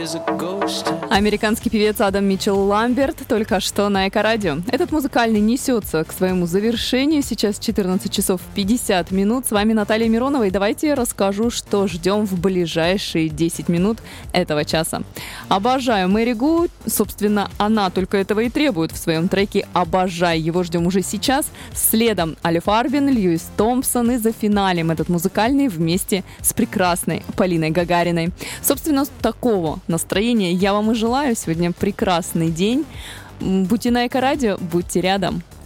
Американский певец Адам Митчелл Ламберт только что на Эко-радио. Этот музыкальный несется к своему завершению. Сейчас 14 часов 50 минут. С вами Наталья Миронова. И давайте я расскажу, что ждем в ближайшие 10 минут этого часа. Обожаю Мэри Гу. Собственно, она только этого и требует в своем треке «Обожай». Его ждем уже сейчас. Следом Алиф Арбин, Льюис Томпсон. И зафиналим этот музыкальный вместе с прекрасной Полиной Гагариной. Собственно, такого настроения я вам и желаю. Сегодня прекрасный день. Будьте на Эко-радио, будьте рядом.